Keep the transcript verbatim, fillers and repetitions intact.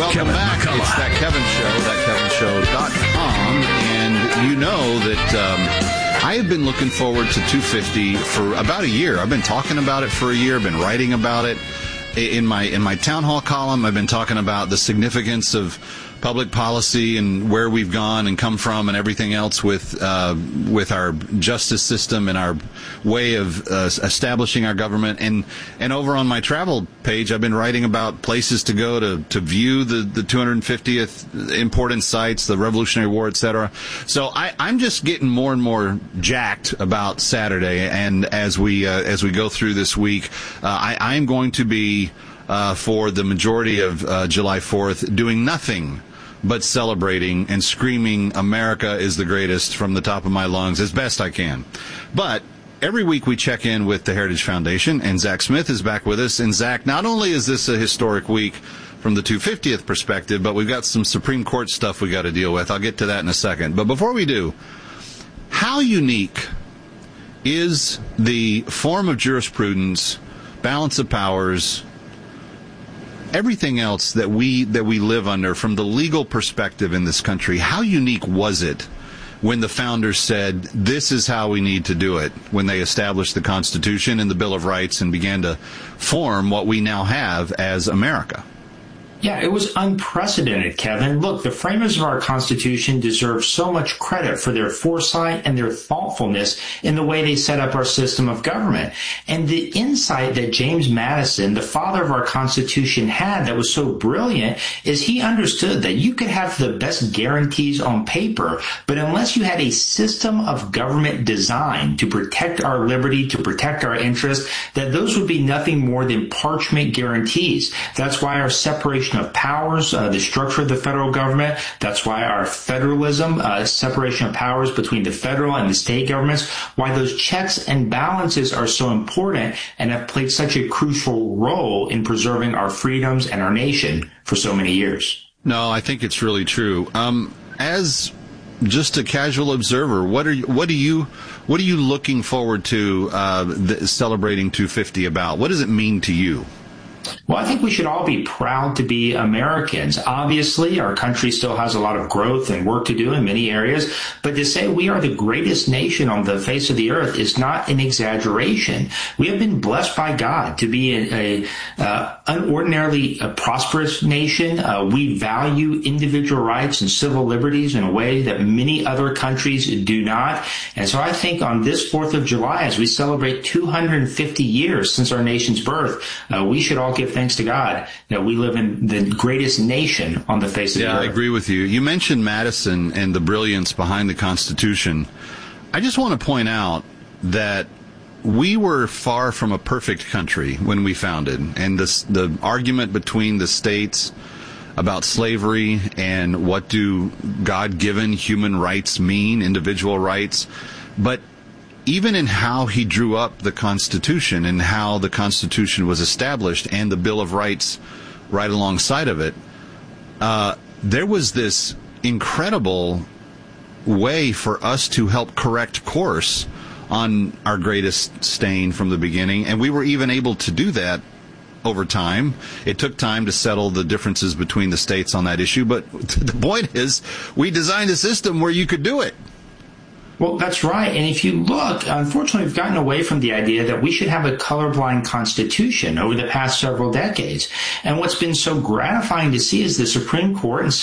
Welcome Kevin back. McCullough. It's That Kevin Show, that kevin show dot com. And you know that um, I have been looking forward to two fifty for about a year. I've been talking about it for a year. I've been writing about it. In my in my town hall column, I've been talking about the significance of public policy and where we've gone and come from and everything else with uh, with our justice system and our way of uh, establishing our government. And and over on my travel page, I've been writing about places to go to, to view the, the two hundred fiftieth important sites, the Revolutionary War, et cetera. So I, I'm just getting more and more jacked about Saturday. And as we uh, as we go through this week, uh, I, I am going to be uh, for the majority of uh, July fourth doing nothing but celebrating and screaming America is the greatest from the top of my lungs as best I can. But every week we check in with the Heritage Foundation, and Zach Smith is back with us. And Zach, not only is this a historic week from the two hundred fiftieth perspective, but we've got some Supreme Court stuff we got to deal with. I'll get to that in a second. But before we do, how unique is the form of jurisprudence, balance of powers, everything else that we that we live under from the legal perspective in this country? How unique was it when the founders said, this is how we need to do it, when they established the Constitution and the Bill of Rights and began to form what we now have as America? Yeah, it was unprecedented, Kevin. Look, the framers of our Constitution deserve so much credit for their foresight and their thoughtfulness in the way they set up our system of government. And the insight that James Madison, the father of our Constitution, had that was so brilliant is he understood that you could have the best guarantees on paper, but unless you had a system of government designed to protect our liberty, to protect our interests, that those would be nothing more than parchment guarantees. That's why our separation of powers, uh, the structure of the federal government. That's why our federalism, uh, separation of powers between the federal and the state governments, why those checks and balances are so important and have played such a crucial role in preserving our freedoms and our nation for so many years. No, I think it's really true. Um, as just a casual observer, what are you, what are you, what are you looking forward to uh, the, celebrating two fifty about? What does it mean to you? Well, I think we should all be proud to be Americans. Obviously, our country still has a lot of growth and work to do in many areas, but to say we are the greatest nation on the face of the earth is not an exaggeration. We have been blessed by God to be a, a uh, unordinarily a prosperous nation. Uh, we value individual rights and civil liberties in a way that many other countries do not. And so I think on this fourth of July, as we celebrate two hundred fifty years since our nation's birth, uh, we should all give thanks to God that we live in the greatest nation on the face of yeah, the earth. Yeah, I agree with you. You mentioned Madison and the brilliance behind the Constitution. I just want to point out that we were far from a perfect country when we founded, and this, the argument between the states about slavery and what do God-given human rights mean, individual rights, but even in how he drew up the Constitution and how the Constitution was established and the Bill of Rights right alongside of it, uh, there was this incredible way for us to help correct course on our greatest stain from the beginning. And we were even able to do that over time. It took time to settle the differences between the states on that issue. But the point is, we designed a system where you could do it. Well, that's right. And if you look, unfortunately, we've gotten away from the idea that we should have a colorblind constitution over the past several decades. And what's been so gratifying to see is the Supreme Court and